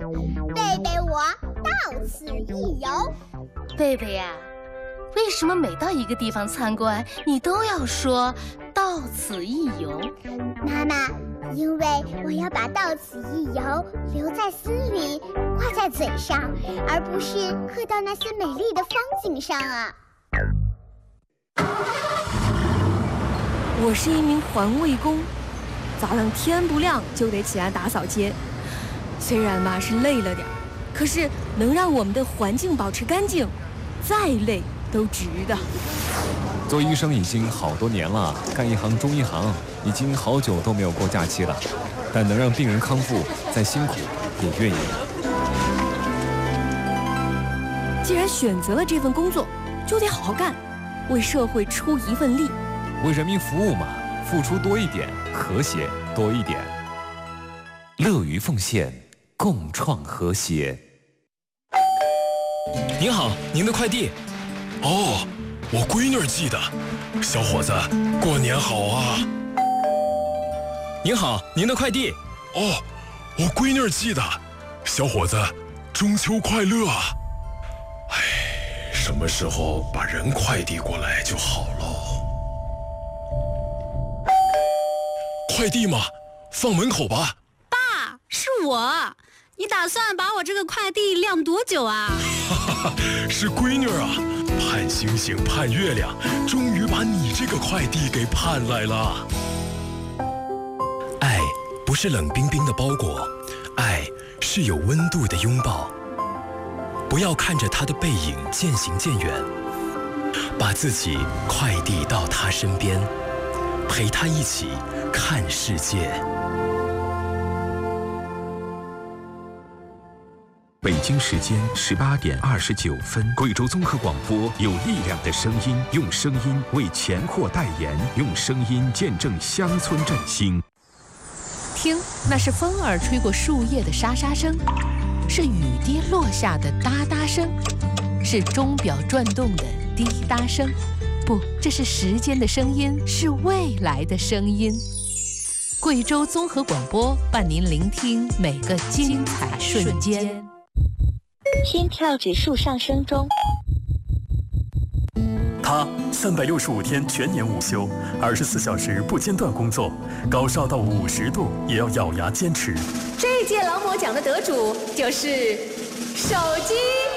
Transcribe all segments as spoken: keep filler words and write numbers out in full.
贝贝我到此一游。 贝贝呀、啊，为什么每到一个地方参观，你都要说到此一游？ 妈妈，因为我要把到此一游留在心里，挂在嘴上，而不是刻到那些美丽的风景上啊。 我是一名环卫工，早上天不亮就得起来打扫街。虽然吧是累了点，可是能让我们的环境保持干净，再累都值得。 做医生已经好多年了，干一行中一行，已经好久都没有过假期了。但能让病人康复，再辛苦也愿意。 既然选择了这份工作，就得好好干，为社会出一份力。 为人民服务嘛，付出多一点，和谐多一点。乐于奉献，共创和谐。 您好，您的快递。 哦，我闺女寄的。小伙子，过年好啊！ 您好，您的快递。 哦，我闺女寄的。小伙子，中秋快乐啊！哎，什么时候把人快递过来就好喽？快递吗？放门口吧。 爸，是我。你打算把我这个快递晾多久啊？ 哈哈，是闺女啊，盼星星盼月亮，终于把你这个快递给盼来了。 爱不是冷冰冰的包裹，爱是有温度的拥抱。不要看着他的背影渐行渐远，把自己快递到他身边，陪他一起看世界。 北京时间十八点二十九分，贵州综合广播有力量的声音，用声音为钱货代言，用声音见证乡村振兴。 听，那是风儿吹过树叶的沙沙声，是雨滴落下的哒哒声，是钟表转动的滴答声。不，这是时间的声音，是未来的声音。贵州综合广播伴您聆听每个精彩瞬间。 心跳指数上升中。 他三百六十五天全年无休，二十四小时不间断工作，高烧到五十度也要咬牙坚持。 这届劳模奖的得主就是手机。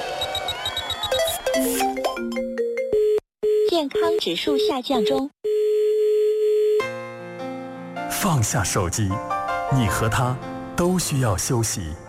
健康指数下降中。 放下手机，你和他都需要休息。